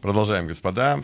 Продолжаем, господа.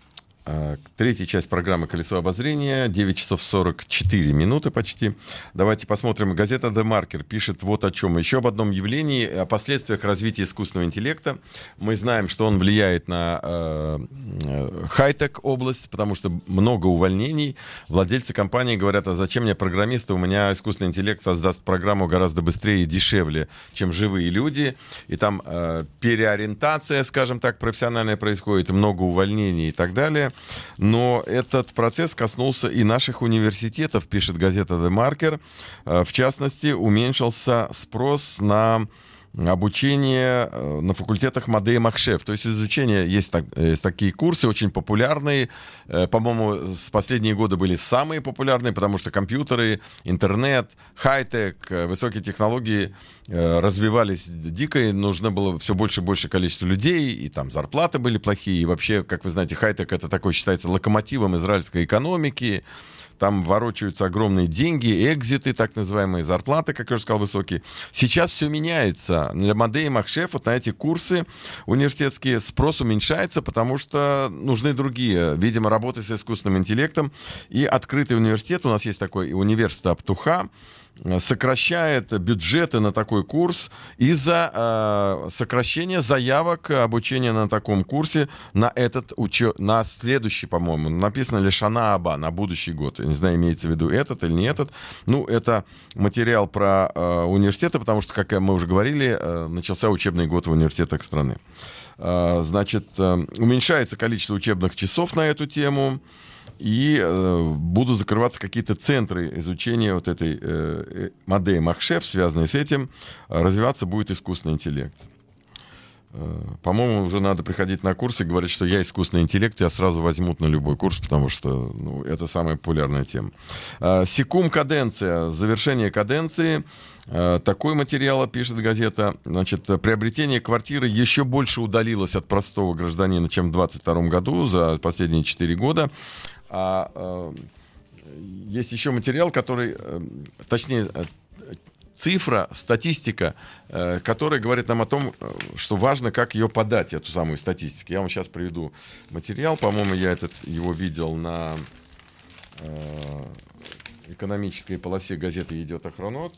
Третья часть программы «Колесо обозрения». 9 часов 44 минуты почти. Давайте посмотрим. Газета «The Marker» пишет вот о чем. Еще об одном явлении, о последствиях развития искусственного интеллекта. Мы знаем, что он влияет на хай-тек область, потому что много увольнений. Владельцы компании говорят: а зачем мне программисты? У меня искусственный интеллект создаст программу гораздо быстрее и дешевле, чем живые люди. И там переориентация, скажем так, профессиональная происходит, много увольнений и так далее. Но этот процесс коснулся и наших университетов, пишет газета «The Marker». В частности, уменьшился спрос на обучение на факультетах Мадей Махшев. То есть изучение, есть такие курсы, очень популярные. По-моему, с последние годы были самые популярные, потому что компьютеры, интернет, хай-тек, высокие технологии развивались дико, и нужно было все больше и больше количество людей, и там зарплаты были плохие, и вообще, как вы знаете, хай-тек — это такой, считается, локомотивом израильской экономики. Там ворочаются огромные деньги, экзиты, так называемые, зарплаты, как я уже сказал, высокие. Сейчас все меняется. Для Мадей Махшев, вот на эти курсы университетские, спрос уменьшается, потому что нужны другие. Видимо, работы с искусственным интеллектом. И открытый университет, у нас есть такой университет Аптуха, сокращает бюджеты на такой курс из-за сокращения заявок обучения на таком курсе на на следующий, по-моему, написано «Лешана Аба», на будущий год. Я не знаю, имеется в виду этот или не этот. Ну, это материал про университеты, потому что, как мы уже говорили, начался учебный год в университетах страны. Значит, уменьшается количество учебных часов на эту тему. И будут закрываться какие-то центры изучения вот этой Мадей Махшев, связанные с этим. Развиваться будет искусственный интеллект. По-моему, уже надо приходить на курсы и говорить, что я искусственный интеллект, тебя сразу возьмут на любой курс, потому что это самая популярная тема. Секум каденция, завершение каденции. Такой материал пишет газета. Значит, приобретение квартиры еще больше удалилось от простого гражданина, чем в 2022 году, за последние 4 года. Есть еще материал, который, точнее, цифра, статистика, которая говорит нам о том, что важно, как ее подать, эту самую статистику. Я вам сейчас приведу материал. По-моему, я его видел на экономической полосе газеты «Идет Охранот».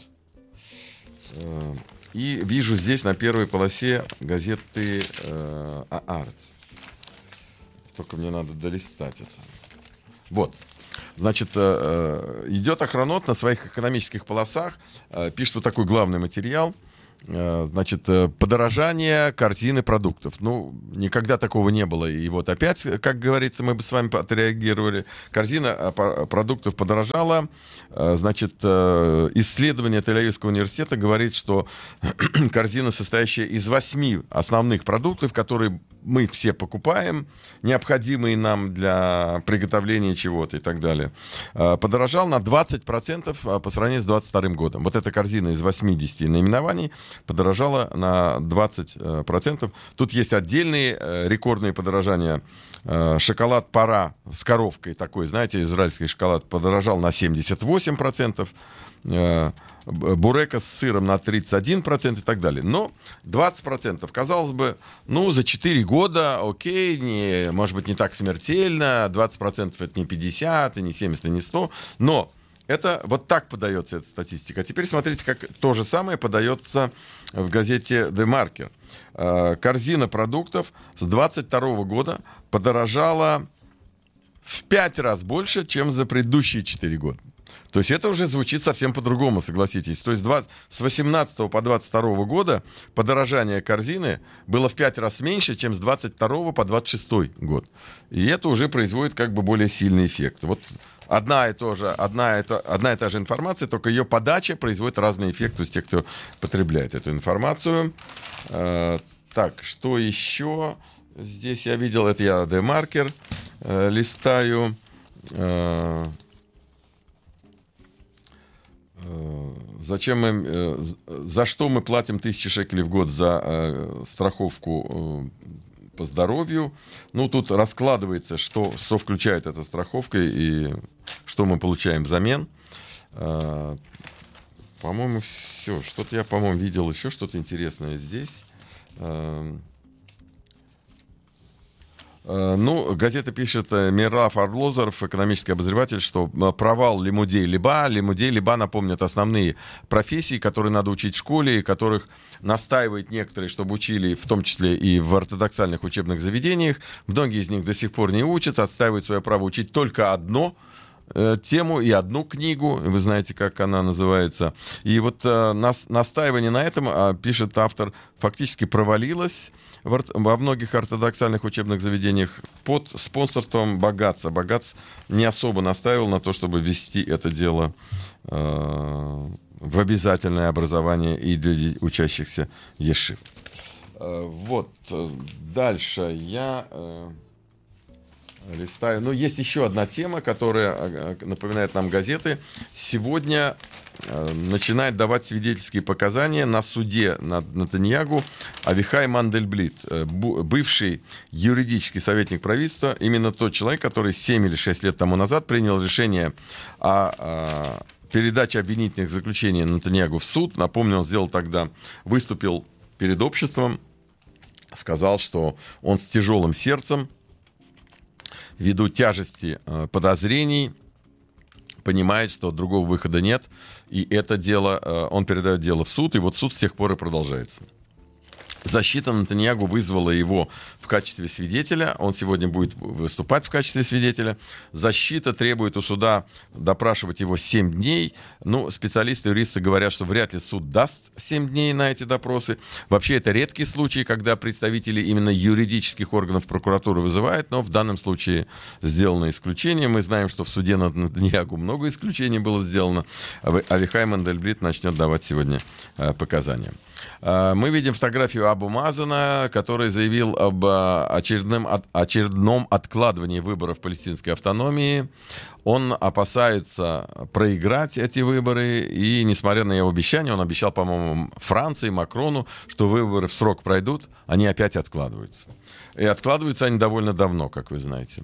И вижу здесь на первой полосе газеты «Аарец». Только мне надо долистать это. Вот. Значит, «Идет Охранот» на своих экономических полосах пишет вот такой главный материал. Значит, подорожание корзины продуктов. Ну, никогда такого не было. И вот опять, как говорится, мы бы с вами отреагировали. Корзина продуктов подорожала. Значит, исследование Тель-Авивского университета говорит, что корзина, состоящая из 8 основных продуктов, которые мы все покупаем, необходимые нам для приготовления чего-то и так далее, подорожал на 20% по сравнению с 2022 годом. Вот эта корзина из 80 наименований подорожала на 20%. Тут есть отдельные рекордные подорожания. Шоколад «Пора» с коровкой такой, знаете, израильский шоколад, подорожал на 78%. Бурека с сыром на 31% и так далее. Но 20%, казалось бы, за 4 года, окей, может быть, не так смертельно, 20% это не 50, и не 70, и не 100, но это вот так подается эта статистика. А теперь смотрите, как то же самое подается в газете «The Marker». Корзина продуктов с 2022 года подорожала в 5 раз больше, чем за предыдущие 4 года. То есть это уже звучит совсем по-другому, согласитесь. То есть с 18 по 22 года подорожание корзины было в 5 раз меньше, чем с 22 по 26 год. И это уже производит как бы более сильный эффект. Вот одна и та же информация, только ее подача производит разный эффект у тех, кто потребляет эту информацию. Так, что еще? Здесь я видел, это я The Marker листаю. За что мы платим 1000 шекелей в год за страховку по здоровью? Ну, тут раскладывается, что включает эта страховка и что мы получаем взамен. По-моему, все. Что-то я, по-моему, видел еще что-то интересное здесь. Ну, газета пишет Мирослав Орлозоров, экономический обозреватель, что провал Лимудей-Либа. Лимудей-Либа напомнят основные профессии, которые надо учить в школе, и которых настаивают некоторые, чтобы учили, в том числе и в ортодоксальных учебных заведениях. Многие из них до сих пор не учат, отстаивают свое право учить только одно тему и одну книгу, вы знаете, как она называется. И вот настаивание на этом, пишет автор, фактически провалилось во многих ортодоксальных учебных заведениях под спонсорством Багаца. Багац не особо настаивал на то, чтобы ввести это дело в обязательное образование и для учащихся ешив. Вот, дальше я листаю. Ну, есть еще одна тема, которая напоминает нам газеты. Сегодня начинает давать свидетельские показания на суде над Нетаньягу Авихай Мандельблит, бывший юридический советник правительства, именно тот человек, который 7 или 6 лет тому назад принял решение о передаче обвинительных заключений Нетаньягу в суд. Напомню, он сделал тогда, выступил перед обществом, сказал, что он с тяжелым сердцем, ввиду тяжести подозрений, понимает, что другого выхода нет, и это дело, он передает дело в суд, и вот суд с тех пор и продолжается. Защита Нетаньягу вызвала его в качестве свидетеля. Он сегодня будет выступать в качестве свидетеля. Защита требует у суда допрашивать его 7 дней. Ну, специалисты, юристы говорят, что вряд ли суд даст 7 дней на эти допросы. Вообще, это редкий случай, когда представители именно юридических органов прокуратуры вызывают, но в данном случае сделано исключение. Мы знаем, что в суде над Нетаньягу много исключений было сделано. Авихай Мандельблит начнет давать сегодня показания. Мы видим фотографию Абу Мазана, который заявил об очередном откладывании выборов палестинской автономии. Он опасается проиграть эти выборы, и, несмотря на его обещания, он обещал, по-моему, Франции, Макрону, что выборы в срок пройдут, они опять откладываются. И откладываются они довольно давно, как вы знаете.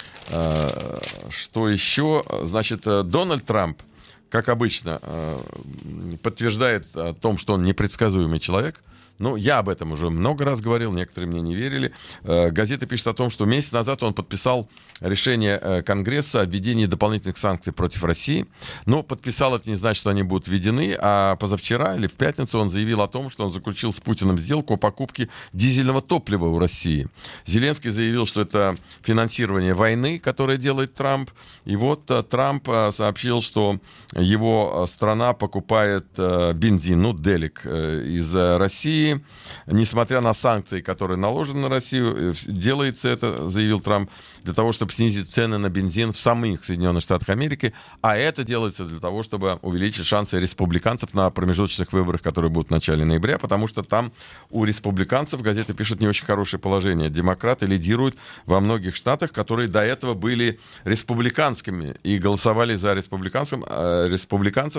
Что еще? Значит, Дональд Трамп, как обычно, подтверждает о том, что он непредсказуемый человек. Ну, я об этом уже много раз говорил, некоторые мне не верили. Газета пишет о том, что месяц назад он подписал решение Конгресса о введении дополнительных санкций против России. Но подписал это не значит, что они будут введены. А позавчера или в пятницу он заявил о том, что он заключил с Путиным сделку о покупке дизельного топлива у России. Зеленский заявил, что это финансирование войны, которое делает Трамп. И вот Трамп сообщил, что его страна покупает бензин, ну, делик, из России. Несмотря на санкции, которые наложены на Россию, делается это, заявил Трамп, для того, чтобы снизить цены на бензин в самих Соединенных Штатах Америки, а это делается для того, чтобы увеличить шансы республиканцев на промежуточных выборах, которые будут в начале ноября, потому что там у республиканцев, газеты пишут, не очень хорошее положение. Демократы лидируют во многих штатах, которые до этого были республиканскими и голосовали за республиканцев,